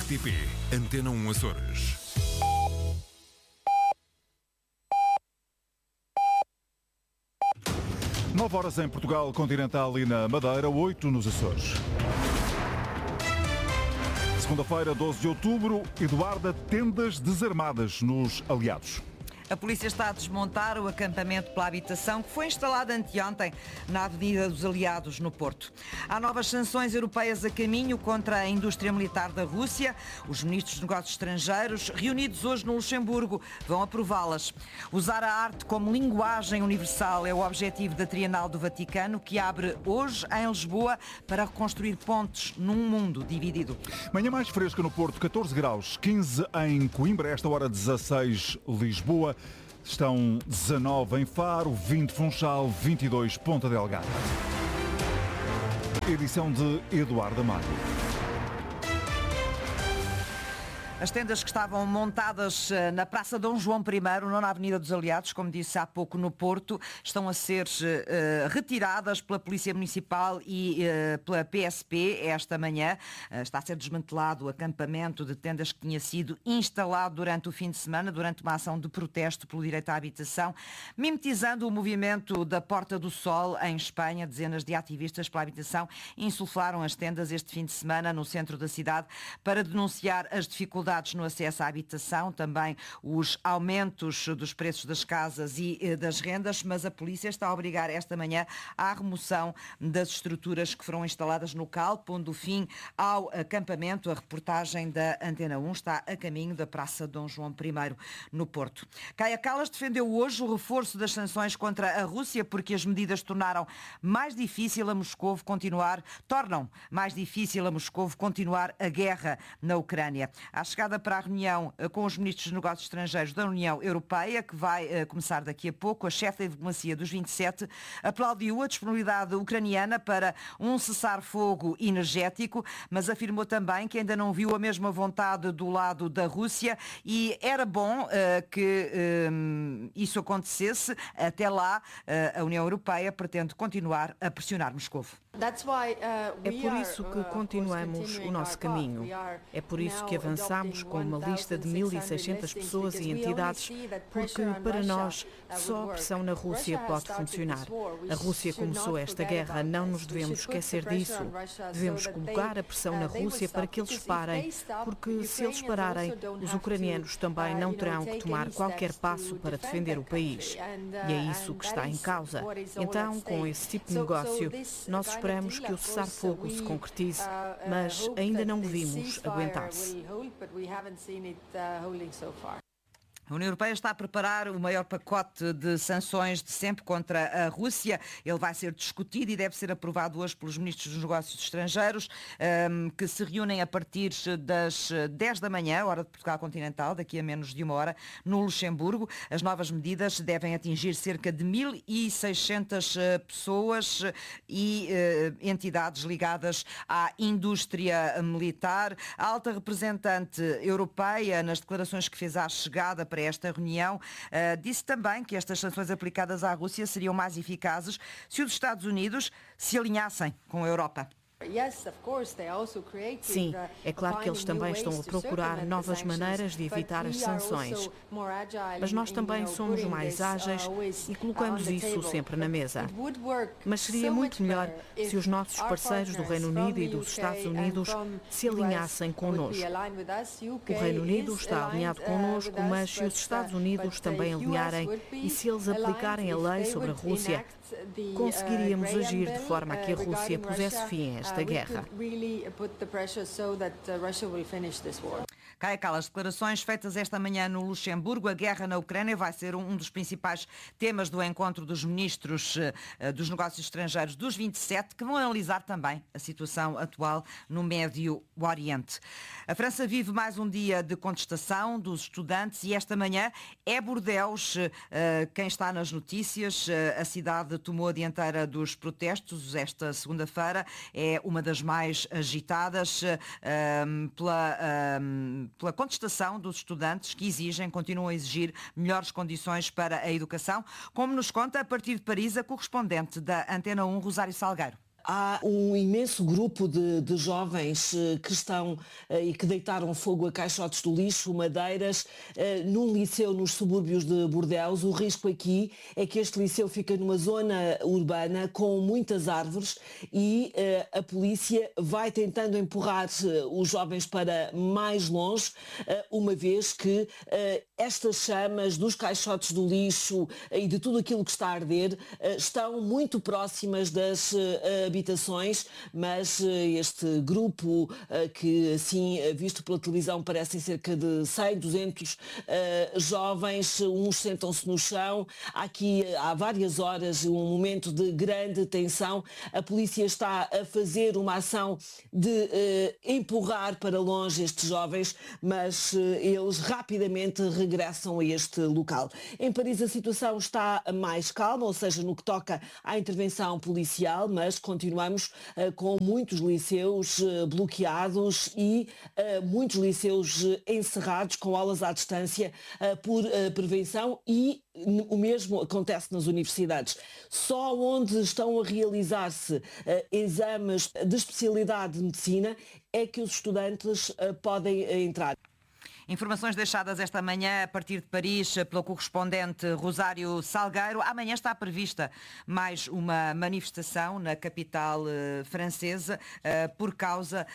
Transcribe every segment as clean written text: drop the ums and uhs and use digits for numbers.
RTP Antena 1 Açores. Nove horas em Portugal Continental e na Madeira, 8 nos Açores. Segunda-feira, 12 de outubro, Eduarda, tendas desarmadas nos aliados. A polícia está a desmontar o acampamento pela habitação que foi instalado anteontem na Avenida dos Aliados, no Porto. Há novas sanções europeias a caminho contra a indústria militar da Rússia. Os ministros de Negócios Estrangeiros, reunidos hoje no Luxemburgo, vão aprová-las. Usar a arte como linguagem universal é o objetivo da Trienal do Vaticano, que abre hoje em Lisboa para reconstruir pontes num mundo dividido. Manhã mais fresca no Porto, 14 graus, 15 em Coimbra, esta hora 16 Lisboa. Estão 19 em Faro, 20 Funchal, 22 Ponta Delgada. Edição de Eduardo Amado. As tendas que estavam montadas na Praça Dom João I, não na Avenida dos Aliados, como disse há pouco no Porto, estão a ser retiradas pela Polícia Municipal e pela PSP esta manhã. Está a ser desmantelado o acampamento de tendas que tinha sido instalado durante o fim de semana, durante uma ação de protesto pelo direito à habitação, mimetizando o movimento da Porta do Sol em Espanha. Dezenas de ativistas pela habitação insuflaram as tendas este fim de semana no centro da cidade para denunciar as dificuldades no acesso à habitação, também os aumentos dos preços das casas e das rendas, mas a polícia está a obrigar esta manhã à remoção das estruturas que foram instaladas no local, pondo fim ao acampamento. A reportagem da Antena 1 está a caminho da Praça Dom João I, no Porto. Kaia Kallas defendeu hoje o reforço das sanções contra a Rússia porque as medidas tornam mais difícil a Moscovo continuar a guerra na Ucrânia. À chegada para a reunião com os ministros de Negócios Estrangeiros da União Europeia, que vai começar daqui a pouco, a chefe da diplomacia dos 27 aplaudiu a disponibilidade ucraniana para um cessar-fogo energético, mas afirmou também que ainda não viu a mesma vontade do lado da Rússia e era bom que isso acontecesse. Até lá, a União Europeia pretende continuar a pressionar Moscovo. É por isso que continuamos o nosso caminho. É por isso que avançamos com uma lista de 1.600 pessoas e entidades, porque para nós só a pressão na Rússia pode funcionar. A Rússia começou esta guerra, não nos devemos esquecer disso. Devemos colocar a pressão na Rússia para que eles parem, porque se eles pararem, os ucranianos também não terão que tomar qualquer passo para defender o país. E é isso que está em causa. Então, com esse tipo de negócio, nós esperamos que o cessar-fogo se concretize, mas ainda não o vimos aguentar-se. A União Europeia está a preparar o maior pacote de sanções de sempre contra a Rússia. Ele vai ser discutido e deve ser aprovado hoje pelos ministros dos Negócios Estrangeiros, que se reúnem a partir das 10 da manhã, hora de Portugal Continental, daqui a menos de uma hora, no Luxemburgo. As novas medidas devem atingir cerca de 1.600 pessoas e entidades ligadas à indústria militar. A alta representante europeia, nas declarações que fez à chegada para esta reunião, disse também que estas sanções aplicadas à Rússia seriam mais eficazes se os Estados Unidos se alinhassem com a Europa. Sim, é claro que eles também estão a procurar novas maneiras de evitar as sanções. Mas nós também somos mais ágeis e colocamos isso sempre na mesa. Mas seria muito melhor se os nossos parceiros do Reino Unido e dos Estados Unidos se alinhassem connosco. O Reino Unido está alinhado connosco, mas se os Estados Unidos também alinharem e se eles aplicarem a lei sobre a Rússia, conseguiríamos agir de forma a que a Rússia pusesse fim a esta guerra. Kaia Kallas, declarações feitas esta manhã no Luxemburgo. A guerra na Ucrânia vai ser um dos principais temas do encontro dos ministros dos Negócios Estrangeiros dos 27, que vão analisar também a situação atual no Médio Oriente. A França vive mais um dia de contestação dos estudantes e esta manhã é Bordeaux quem está nas notícias. A cidade tomou a dianteira dos protestos. Esta segunda-feira é uma das mais agitadas pela contestação dos estudantes que continuam a exigir melhores condições para a educação, como nos conta a partir de Paris a correspondente da Antena 1, Rosário Salgueiro. Há um imenso grupo de jovens que estão e que deitaram fogo a caixotes do lixo, madeiras, num liceu nos subúrbios de Bordeaux. O risco aqui é que este liceu fica numa zona urbana com muitas árvores e a polícia vai tentando empurrar os jovens para mais longe, uma vez que estas chamas dos caixotes do lixo e de tudo aquilo que está a arder estão muito próximas das habitações, mas este grupo que, assim, visto pela televisão, parecem cerca de 100, 200 jovens, uns sentam-se no chão. Aqui há várias horas um momento de grande tensão. A polícia está a fazer uma ação de empurrar para longe estes jovens, mas eles rapidamente regressam a este local. Em Paris a situação está mais calma, ou seja, no que toca à intervenção policial, mas continuamos com muitos liceus bloqueados e muitos liceus encerrados com aulas à distância por prevenção, e o mesmo acontece nas universidades. Só onde estão a realizar-se exames de especialidade de medicina é que os estudantes podem entrar. Informações deixadas esta manhã a partir de Paris pelo correspondente Rosário Salgueiro. Amanhã está prevista mais uma manifestação na capital francesa por causa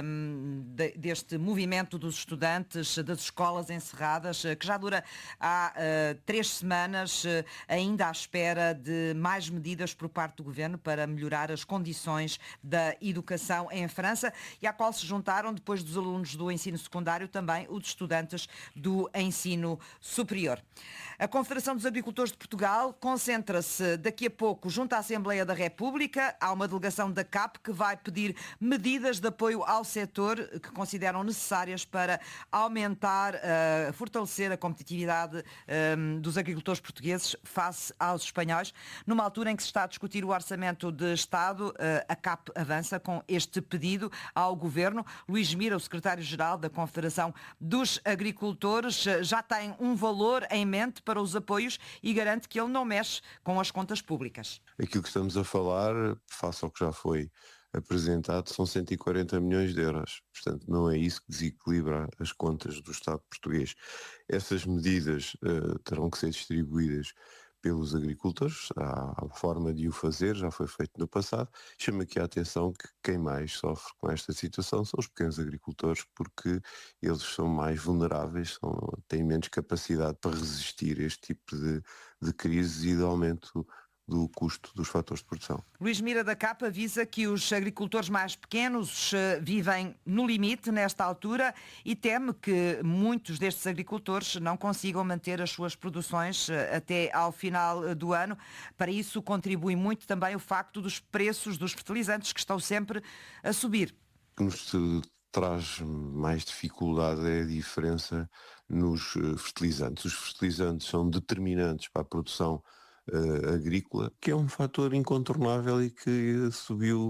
deste movimento dos estudantes das escolas encerradas, que já dura há 3 semanas, ainda à espera de mais medidas por parte do governo para melhorar as condições da educação em França, e à qual se juntaram, depois dos alunos do ensino secundário, também os estudantes do ensino superior. A Confederação dos Agricultores de Portugal concentra-se daqui a pouco junto à Assembleia da República. Há uma delegação da CAP que vai pedir medidas de apoio ao setor que consideram necessárias para aumentar, fortalecer a competitividade dos agricultores portugueses face aos espanhóis. Numa altura em que se está a discutir o orçamento de Estado, a CAP avança com este pedido ao Governo. Luís Mira, o secretário-geral da Confederação dos Agricultores, já tem um valor em mente para os apoios e garante que ele não mexe com as contas públicas. Aquilo que estamos a falar, face ao que já foi apresentado, são 140 milhões de euros. Portanto, não é isso que desequilibra as contas do Estado português. Essas medidas terão que ser distribuídas pelos agricultores. Há forma de o fazer, já foi feito no passado. Chama aqui a atenção que quem mais sofre com esta situação são os pequenos agricultores, porque eles são mais vulneráveis, têm menos capacidade para resistir a este tipo de crises e de aumento do custo dos fatores de produção. Luís Mira da CAP avisa que os agricultores mais pequenos vivem no limite nesta altura e teme que muitos destes agricultores não consigam manter as suas produções até ao final do ano. Para isso contribui muito também o facto dos preços dos fertilizantes, que estão sempre a subir. O que nos traz mais dificuldade é a diferença nos fertilizantes. Os fertilizantes são determinantes para a produção agrícola, que é um fator incontornável e que subiu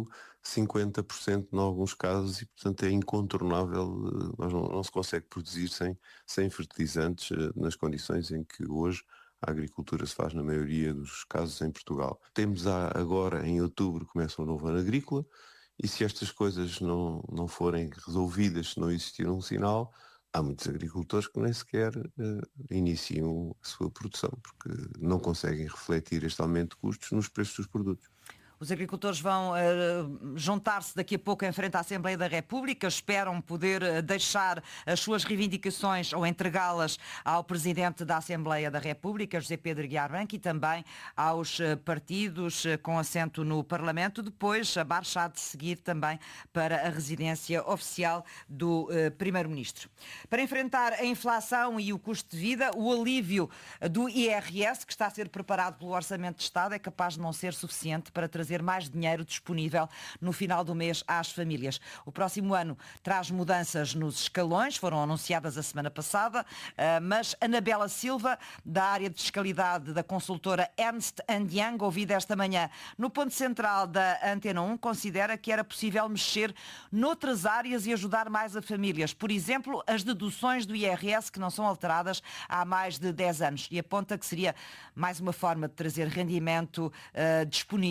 50% em alguns casos, e portanto é incontornável, não se consegue produzir sem fertilizantes nas condições em que hoje a agricultura se faz na maioria dos casos em Portugal. Temos agora, em outubro, começa um novo ano agrícola, e se estas coisas não forem resolvidas, se não existir um sinal, há muitos agricultores que nem sequer iniciam a sua produção, porque não conseguem refletir este aumento de custos nos preços dos produtos. Os agricultores vão juntar-se daqui a pouco em frente à Assembleia da República. Esperam poder deixar as suas reivindicações ou entregá-las ao Presidente da Assembleia da República, José Pedro Guiar Branco, e também aos partidos com assento no Parlamento. Depois a marcha há de seguir também para a residência oficial do Primeiro-Ministro. Para enfrentar a inflação e o custo de vida, o alívio do IRS, que está a ser preparado pelo Orçamento de Estado, é capaz de não ser suficiente para trazer mais dinheiro disponível no final do mês às famílias. O próximo ano traz mudanças nos escalões, foram anunciadas a semana passada, mas Anabela Silva, da área de fiscalidade da consultora Ernst & Young, ouvida esta manhã no ponto central da Antena 1, considera que era possível mexer noutras áreas e ajudar mais as famílias. Por exemplo, as deduções do IRS, que não são alteradas há mais de 10 anos, e aponta que seria mais uma forma de trazer rendimento disponível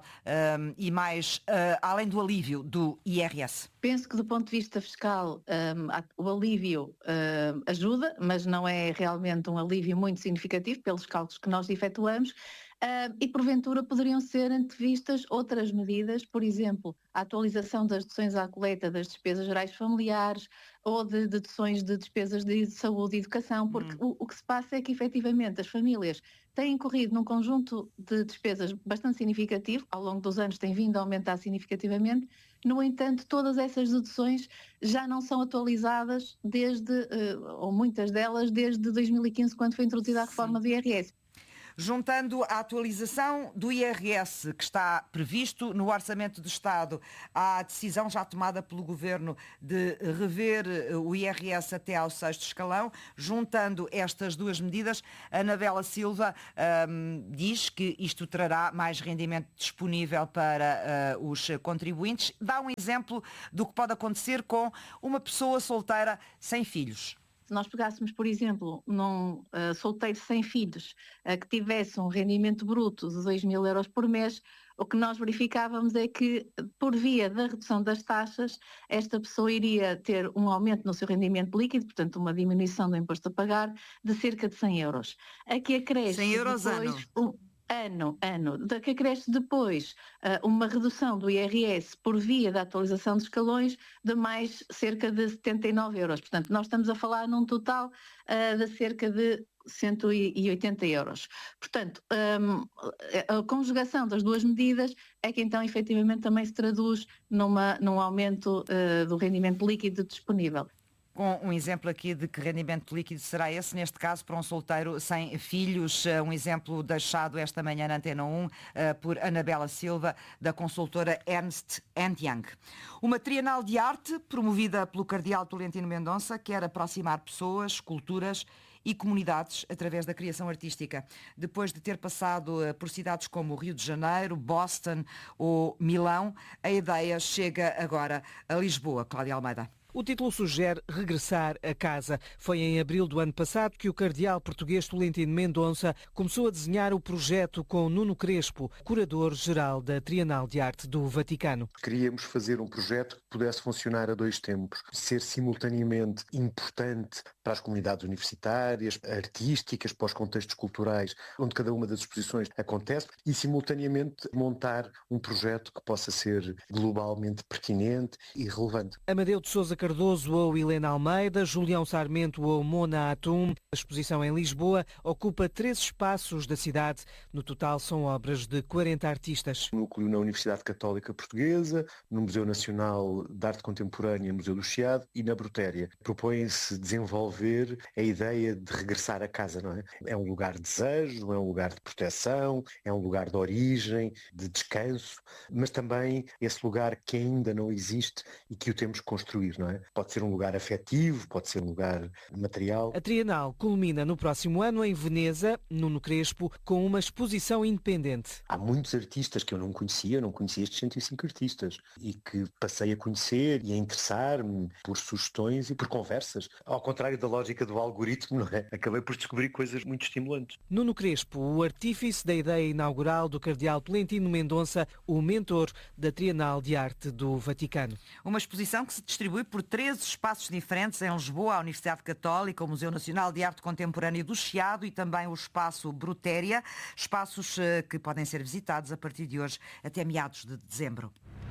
e mais além do alívio do IRS? Penso que do ponto de vista fiscal o alívio ajuda, mas não é realmente um alívio muito significativo pelos cálculos que nós efetuamos. E porventura poderiam ser antevistas outras medidas, por exemplo, a atualização das deduções à coleta das despesas gerais familiares ou de deduções de despesas de saúde e educação, porque o que se passa é que efetivamente as famílias têm incorrido num conjunto de despesas bastante significativo, ao longo dos anos tem vindo a aumentar significativamente. No entanto, todas essas deduções já não são atualizadas ou muitas delas, desde 2015, quando foi introduzida a reforma do IRS. Juntando a atualização do IRS, que está previsto no Orçamento do Estado, à decisão já tomada pelo Governo de rever o IRS até ao 6º escalão, juntando estas duas medidas, Anabela Silva diz que isto trará mais rendimento disponível para os contribuintes. Dá um exemplo do que pode acontecer com uma pessoa solteira sem filhos. Se nós pegássemos, por exemplo, num solteiro sem filhos que tivesse um rendimento bruto de 2.000 euros por mês, o que nós verificávamos é que, por via da redução das taxas, esta pessoa iria ter um aumento no seu rendimento líquido, portanto uma diminuição do imposto a pagar, de cerca de 100 euros. Aqui acresce 100 euros depois, ano, que acresce depois uma redução do IRS por via da atualização de escalões de mais cerca de 79 euros. Portanto, nós estamos a falar num total de cerca de 180 euros. Portanto, a conjugação das duas medidas é que então efetivamente também se traduz num aumento do rendimento líquido disponível. Com um exemplo aqui de que rendimento líquido será esse, neste caso para um solteiro sem filhos, um exemplo deixado esta manhã na Antena 1 por Anabela Silva, da consultora Ernst & Young. Uma trienal de arte promovida pelo Cardeal Tolentino Mendonça quer aproximar pessoas, culturas e comunidades através da criação artística. Depois de ter passado por cidades como Rio de Janeiro, Boston ou Milão, a ideia chega agora a Lisboa. Cláudia Almeida. O título sugere regressar a casa. Foi em abril do ano passado que o cardeal português Tolentino Mendonça começou a desenhar o projeto com Nuno Crespo, curador-geral da Trienal de Arte do Vaticano. Queríamos fazer um projeto que pudesse funcionar a dois tempos, ser simultaneamente importante para as comunidades universitárias, artísticas, para os contextos culturais, onde cada uma das exposições acontece, e simultaneamente montar um projeto que possa ser globalmente pertinente e relevante. Amadeu de Sousa Cardoso ou Helena Almeida, Julião Sarmento ou Mona Atum. A exposição em Lisboa ocupa 3 espaços da cidade. No total são obras de 40 artistas. Núcleo na Universidade Católica Portuguesa, no Museu Nacional de Arte Contemporânea, Museu do Chiado e na Brutéria. Propõem-se desenvolver a ideia de regressar a casa, não é? É um lugar de desejo, é um lugar de proteção, é um lugar de origem, de descanso, mas também esse lugar que ainda não existe e que o temos que construir, não é? Pode ser um lugar afetivo, pode ser um lugar material. A Trienal culmina no próximo ano em Veneza, Nuno Crespo, com uma exposição independente. Há muitos artistas que eu não conhecia estes 105 artistas e que passei a conhecer e a interessar-me por sugestões e por conversas. Ao contrário da lógica do algoritmo, não é? Acabei por descobrir coisas muito estimulantes. Nuno Crespo, o artífice da ideia inaugural do cardeal Tolentino Mendonça, o mentor da Trienal de Arte do Vaticano. Uma exposição que se distribui por 13 espaços diferentes em Lisboa, a Universidade Católica, o Museu Nacional de Arte Contemporânea do Chiado e também o Espaço Brutéria, espaços que podem ser visitados a partir de hoje até meados de dezembro.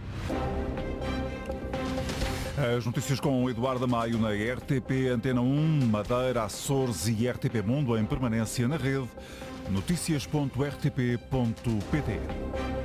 As notícias com Eduardo Maio na RTP Antena 1, Madeira, Açores e RTP Mundo em permanência na rede, notícias.rtp.pt.